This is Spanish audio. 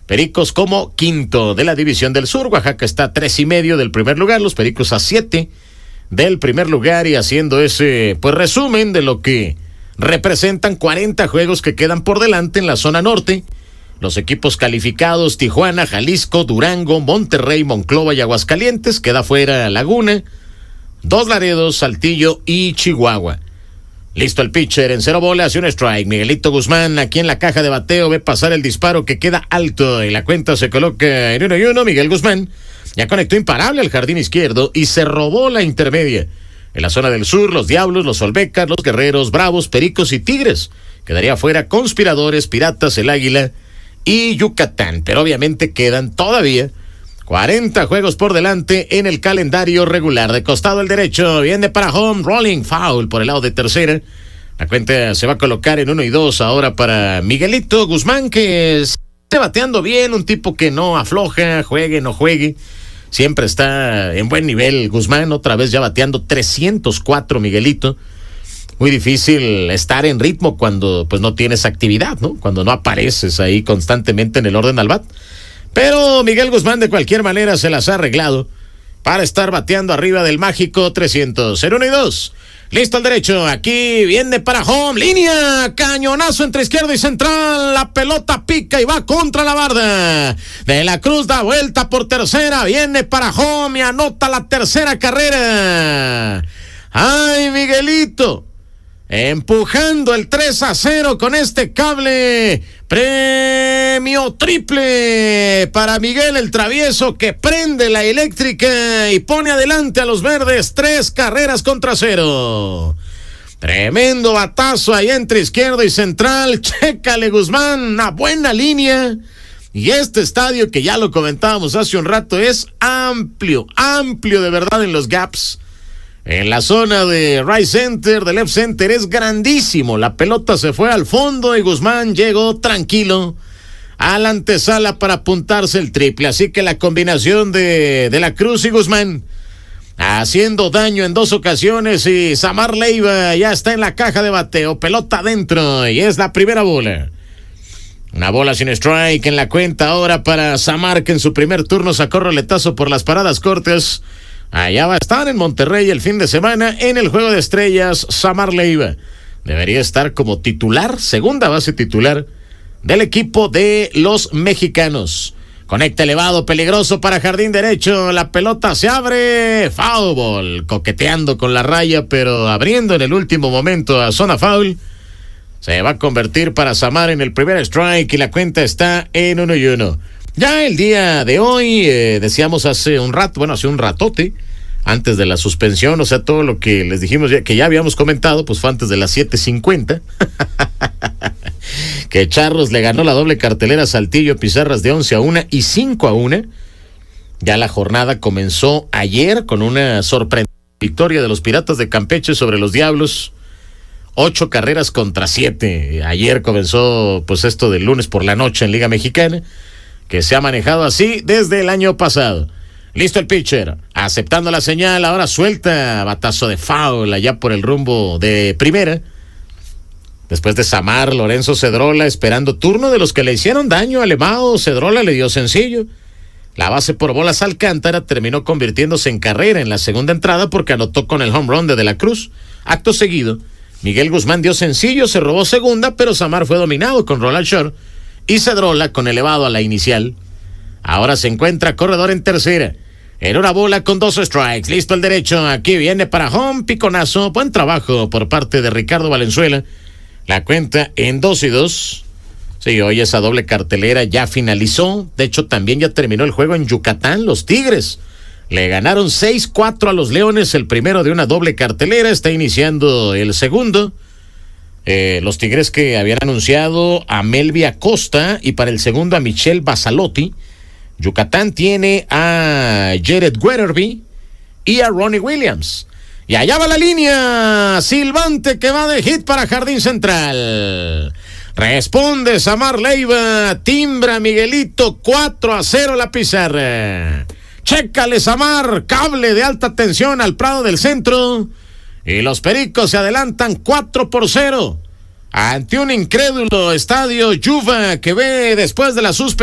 Pericos como quinto de la División del Sur. Oaxaca está a 3.5 del primer lugar, los Pericos a 7 del primer lugar, y haciendo ese pues resumen de lo que representan 40 juegos que quedan por delante en la zona norte. Los equipos calificados: Tijuana, Jalisco, Durango, Monterrey, Monclova y Aguascalientes. Queda fuera Laguna, Dos Laredos, Saltillo y Chihuahua. Listo el pitcher, en 0 bolas y 1 strike. Miguelito Guzmán, aquí en la caja de bateo, ve pasar el disparo que queda alto y la cuenta se coloca en 1-1. Miguel Guzmán ya conectó imparable al jardín izquierdo y se robó la intermedia. En la zona del sur, los Diablos, los Olmecas, los Guerreros, Bravos, Pericos y Tigres. Quedaría fuera Conspiradores, Piratas, el Águila y Yucatán. Pero obviamente quedan todavía 40 juegos por delante en el calendario regular. De costado el derecho, viene para home, rolling foul por el lado de tercera. La cuenta se va a colocar en 1-2 ahora para Miguelito Guzmán, que está bateando bien, un tipo que no afloja, juegue, no juegue. Siempre está en buen nivel Guzmán, otra vez ya bateando 304 Miguelito. Muy difícil estar en ritmo cuando pues no tienes actividad, ¿no? Cuando no apareces ahí constantemente en el orden al bat. Pero Miguel Guzmán de cualquier manera se las ha arreglado para estar bateando arriba del mágico 300. 1-2. Listo al derecho. Aquí viene para home. Línea. Cañonazo entre izquierdo y central. La pelota pica y va contra la barda. De la Cruz da vuelta por tercera. Viene para home y anota la tercera carrera. ¡Ay, Miguelito! Empujando el 3-0 con este cable. Premio triple para Miguel el Travieso, que prende la eléctrica y pone adelante a los verdes 3-0. Tremendo batazo ahí entre izquierdo y central. Chécale, Guzmán, una buena línea. Y este estadio, que ya lo comentábamos hace un rato, es amplio de verdad en los gaps. En la zona de right center, de left center, es grandísimo. La pelota se fue al fondo y Guzmán llegó tranquilo a la antesala para apuntarse el triple. Así que la combinación de la Cruz y Guzmán haciendo daño en 2 ocasiones, y Samar Leiva ya está en la caja de bateo. Pelota adentro y es la primera bola. Una bola sin strike en la cuenta ahora para Samar, que en su primer turno sacó roletazo por las paradas cortas. Allá va a estar en Monterrey el fin de semana en el Juego de Estrellas. Samar Leiva debería estar como titular, segunda base titular del equipo de los mexicanos. Conecta elevado, peligroso para jardín derecho. La pelota se abre. Foul ball, coqueteando con la raya, pero abriendo en el último momento a zona foul. Se va a convertir para Samar en el primer strike y la cuenta está en 1-1. Ya el día de hoy, decíamos hace un ratote, antes de la suspensión, o sea, todo lo que les dijimos que ya habíamos comentado, pues fue antes de las 7:50, que Charros le ganó la doble cartelera a Saltillo, pizarras de 11-1 y 5-1. Ya la jornada comenzó ayer con una sorprendente victoria de los Piratas de Campeche sobre los Diablos. 8 carreras contra 7. Ayer comenzó pues esto del lunes por la noche en Liga Mexicana, que se ha manejado así desde el año pasado. Listo el pitcher, aceptando la señal, ahora suelta batazo de foul allá por el rumbo de primera. Después de Samar, Lorenzo Cedrola esperando turno de los que le hicieron daño a Lemao. Cedrola le dio sencillo. La base por bolas Alcántara terminó convirtiéndose en carrera en la segunda entrada porque anotó con el home run de la Cruz. Acto seguido, Miguel Guzmán dio sencillo, se robó segunda, pero Samar fue dominado con roll al short y Cedrola con elevado a la inicial. Ahora se encuentra corredor en tercera. En una bola con 2 strikes. Listo el derecho. Aquí viene para home. Piconazo. Buen trabajo por parte de Ricardo Valenzuela. La cuenta en 2-2. Sí, hoy esa doble cartelera ya finalizó. De hecho, también ya terminó el juego en Yucatán. Los Tigres le ganaron 6-4 a los Leones. El primero de una doble cartelera. Está iniciando el segundo. Los Tigres que habían anunciado a Melvi Acosta y para el segundo a Michelle Basalotti. Yucatán tiene a Jared Weatherby y a Ronnie Williams. Y allá va la línea. Silvante que va de hit para jardín central. Responde Samar Leiva. Timbra Miguelito. 4-0 la pizarra. Chécale, Samar. Cable de alta tensión al Prado del Centro. Y los Pericos se adelantan 4-0 ante un incrédulo estadio Yuva, que ve después de la suspensión